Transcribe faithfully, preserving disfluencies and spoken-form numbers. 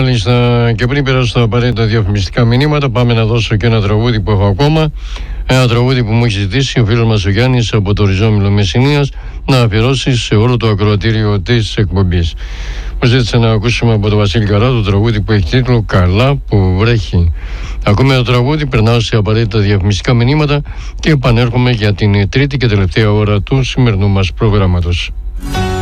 Μάλιστα, και πριν περάσω στα απαραίτητα διαφημιστικά μηνύματα, πάμε να δώσω και ένα τραγούδι που έχω ακόμα. Ένα τραγούδι που μου έχει ζητήσει ο φίλος μας ο Γιάννης από το Ριζόμυλο Μεσσηνίας να αφιερώσει σε όλο το ακροατήριο της εκπομπής. Μου ζήτησε να ακούσουμε από τον Βασίλη Καρά το τραγούδι που έχει τίτλο «Καλά που βρέχει». Ακούμε το τραγούδι, περνάω σε απαραίτητα διαφημιστικά μηνύματα και επανέρχομαι για την τρίτη και τελευταία ώρα του σημερινού μας προγράμματος.